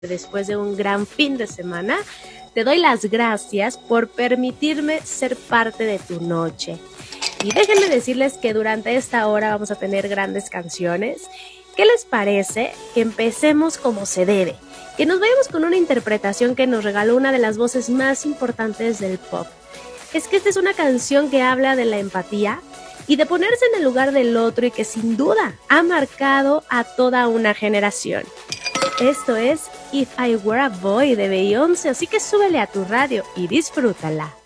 después de un gran fin de semana. Te doy las gracias por permitirme ser parte de tu noche. Y déjenme decirles que durante esta hora vamos a tener grandes canciones. ¿Qué les parece que empecemos como se debe? Que nos vayamos con una interpretación que nos regaló una de las voces más importantes del pop. Es que esta es una canción que habla de la empatía y de ponerse en el lugar del otro y que sin duda ha marcado a toda una generación. Esto es If I Were a Boy de Beyoncé, así que súbele a tu radio y disfrútala.